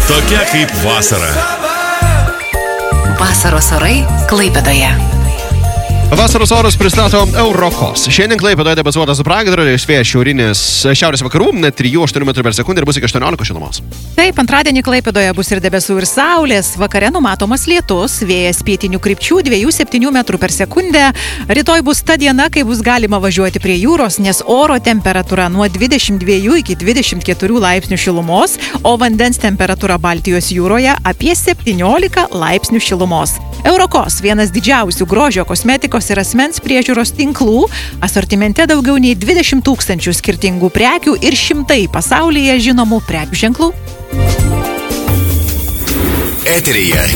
Tokia kaip vasara. Vasaros orai Klaipėdoje. Vasaros orus pristato Eurokos. Šiandien Klaipėdoje debesuotas pragiedrulis, vėjas šiaurės vakarų, 3-8 m/s ir bus iki 18 šilumos. Taip, antradienį Klaipėdoje bus ir debesų ir saulės, vakare numatomas lietus, vėjas pietinių krypčių 2-7 m/s. Rytoj bus ta diena, kai bus galima važiuoti prie jūros, nes oro temperatūra nuo 22 iki 24 laipsnių šilumos, o vandens temperatūra Baltijos jūroje apie 17 laipsnių šilumos. Eurokos, vienas didžiausių grožio, kosmetikos ir asmens priežiūros tinklų, asortimente daugiau nei 20 000 skirtingų prekių ir 100 pasaulyje žinomų prekių ženklų. Eteryje